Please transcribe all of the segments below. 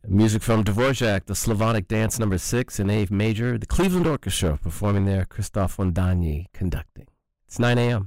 Music from Dvorak, the Slavonic Dance No. 6 in A major, the Cleveland Orchestra performing there, Christoph Wondani conducting. It's 9 a.m.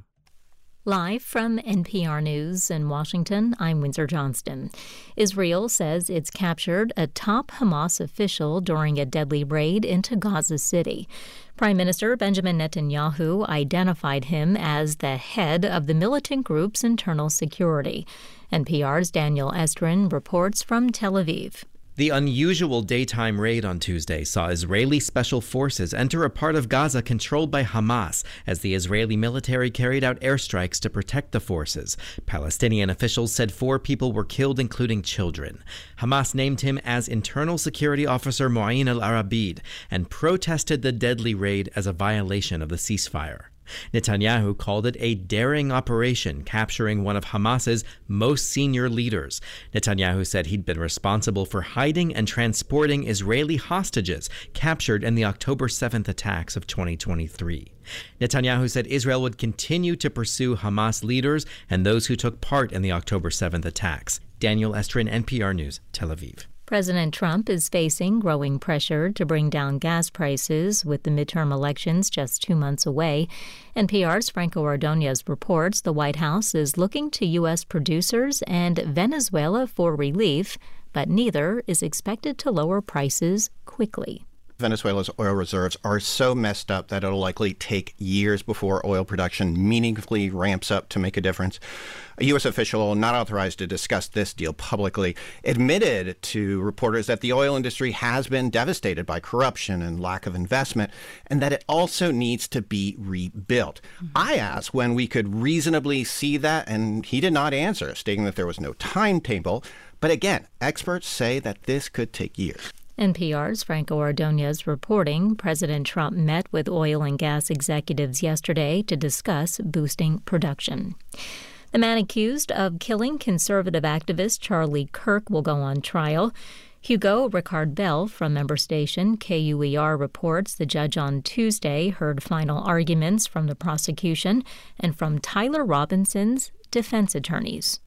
Live from NPR News in Washington, I'm Windsor Johnston. Israel says it's captured a top Hamas official during a deadly raid into Gaza City. Prime Minister Benjamin Netanyahu identified him as the head of the militant group's internal security. NPR's Daniel Estrin reports from Tel Aviv. The unusual daytime raid on Tuesday saw Israeli special forces enter a part of Gaza controlled by Hamas as the Israeli military carried out airstrikes to protect the forces. Palestinian officials said 4 people were killed, including children. Hamas named him as Internal Security Officer Mu'in al-Arabid and protested the deadly raid as a violation of the ceasefire. Netanyahu called it a daring operation, capturing one of Hamas's most senior leaders. Netanyahu said he'd been responsible for hiding and transporting Israeli hostages captured in the October 7th attacks of 2023. Netanyahu said Israel would continue to pursue Hamas leaders and those who took part in the October 7th attacks. Daniel Estrin, NPR News, Tel Aviv. President Trump is facing growing pressure to bring down gas prices with the midterm elections just 2 months away. NPR's Franco Ordonez reports the White House is looking to U.S. producers and Venezuela for relief, but neither is expected to lower prices quickly. Venezuela's oil reserves are so messed up that it'll likely take years before oil production meaningfully ramps up to make a difference. A U.S. official not authorized to discuss this deal publicly admitted to reporters that the oil industry has been devastated by corruption and lack of investment, and that it also needs to be rebuilt. I asked when we could reasonably see that, and he did not answer, stating that there was no timetable. But again, experts say that this could take years. NPR's Franco Ordonez reporting President Trump met with oil and gas executives yesterday to discuss boosting production. The man accused of killing conservative activist Charlie Kirk will go on trial. Hugo Ricard Bell from member station KUER reports the judge on Tuesday heard final arguments from the prosecution and from Tyler Robinson's defense attorneys.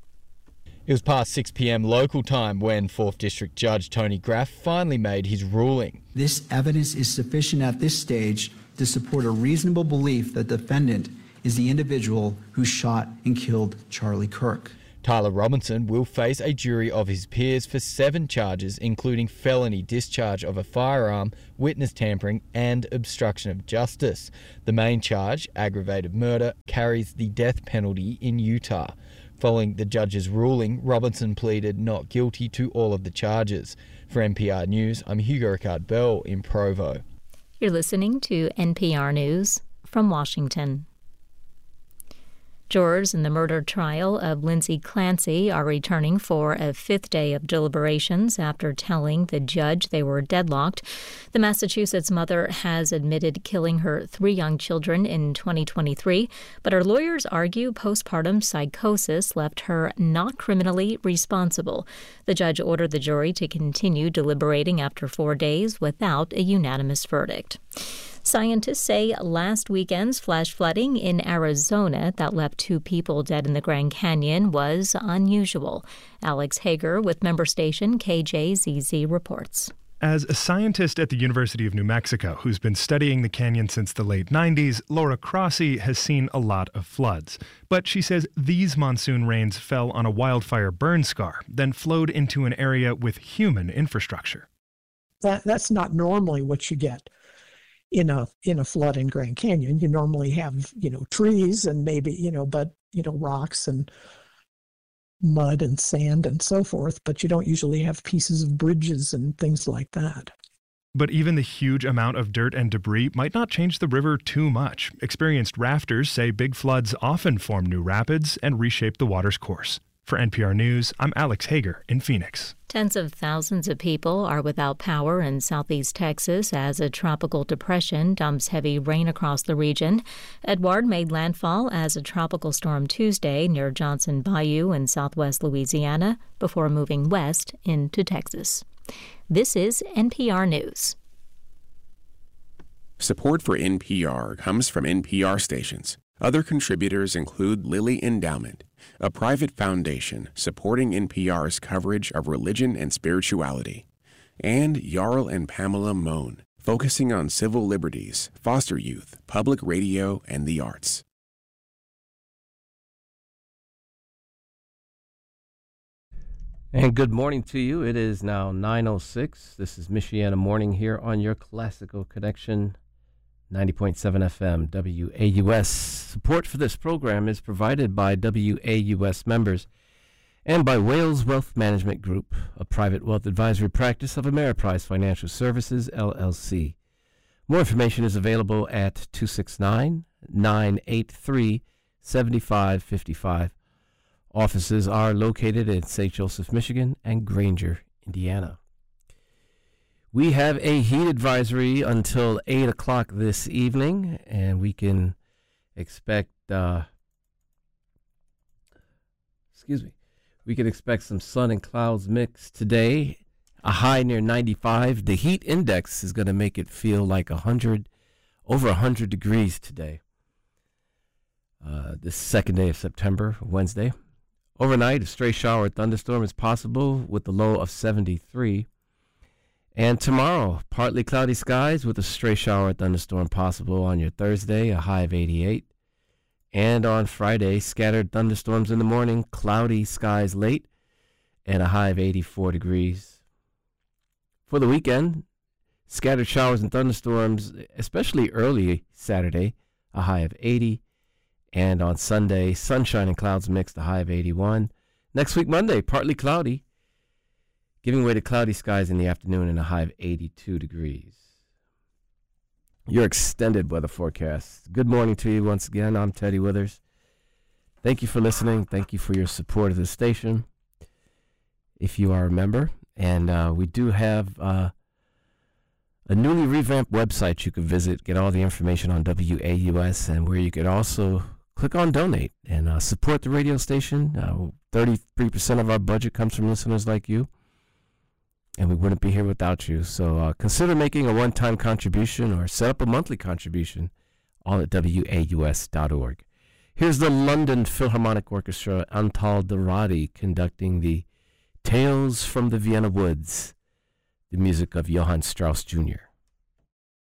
It was past 6 p.m. local time when 4th District Judge Tony Graff finally made his ruling. This evidence is sufficient at this stage to support a reasonable belief that the defendant is the individual who shot and killed Charlie Kirk. Tyler Robinson will face a jury of his peers for 7 charges, including felony discharge of a firearm, witness tampering, and obstruction of justice. The main charge, aggravated murder, carries the death penalty in Utah. Following the judge's ruling, Robinson pleaded not guilty to all of the charges. For NPR News, I'm Hugo Ricard Bell in Provo. You're listening to NPR News from Washington. Jurors in the murder trial of Lindsay Clancy are returning for a 5th day of deliberations after telling the judge they were deadlocked. The Massachusetts mother has admitted killing her 3 young children in 2023, but her lawyers argue postpartum psychosis left her not criminally responsible. The judge ordered the jury to continue deliberating after 4 days without a unanimous verdict. Scientists say last weekend's flash flooding in Arizona that left 2 people dead in the Grand Canyon was unusual. Alex Hager with member station KJZZ reports. As a scientist at the University of New Mexico who's been studying the canyon since the late 90s, Laura Crossi has seen a lot of floods. But she says these monsoon rains fell on a wildfire burn scar, then flowed into an area with human infrastructure. That's not normally what you get in a flood in Grand Canyon. You normally have, trees and maybe, but, rocks and mud and sand and so forth, but you don't usually have pieces of bridges and things like that. But even the huge amount of dirt and debris might not change the river too much. Experienced rafters say big floods often form new rapids and reshape the water's course. For NPR News, I'm Alex Hager in Phoenix. Tens of thousands of people are without power in southeast Texas as a tropical depression dumps heavy rain across the region. Edouard made landfall as a tropical storm Tuesday near Johnson Bayou in southwest Louisiana before moving west into Texas. This is NPR News. Support for NPR comes from NPR stations. Other contributors include Lilly Endowment, a private foundation supporting NPR's coverage of religion and spirituality. and Jarl and Pamela Mohn, focusing on civil liberties, foster youth, public radio, and the arts. And good morning to you. It is now 9:06. This is Michiana Morning here on your Classical Connection, 90.7 FM, WAUS. Support for this program is provided by WAUS members and by Wales Wealth Management Group, a private wealth advisory practice of Ameriprise Financial Services, LLC. More information is available at 269-983-7555. Offices are located in St. Joseph, Michigan, and Granger, Indiana. We have a heat advisory until 8 o'clock this evening, and we can expect, we can expect some sun and clouds mix today, a high near 95. The heat index is going to make it feel like over 100 degrees today. This second day of September, Wednesday. Overnight, a stray shower or thunderstorm is possible with a low of 73. And tomorrow, partly cloudy skies with a stray shower or thunderstorm possible on your Thursday, a high of 88. And on Friday, scattered thunderstorms in the morning, cloudy skies late, and a high of 84 degrees. For the weekend, scattered showers and thunderstorms, especially early Saturday, a high of 80. And on Sunday, sunshine and clouds mixed, a high of 81. Next week, Monday, partly cloudy, giving way to cloudy skies in the afternoon and a high of 82 degrees. Your extended weather forecast. Good morning to you once again. I'm Teddy Withers. Thank you for listening. Thank you for your support of the station, if you are a member. And we do have a newly revamped website you can visit, get all the information on WAUS, and where you could also click on donate and support the radio station. 33% of our budget comes from listeners like you, and we wouldn't be here without you. So consider making a one-time contribution or set up a monthly contribution, all at WAUS.org. Here's the London Philharmonic Orchestra, Antal Dorati, conducting the Tales from the Vienna Woods, the music of Johann Strauss Jr.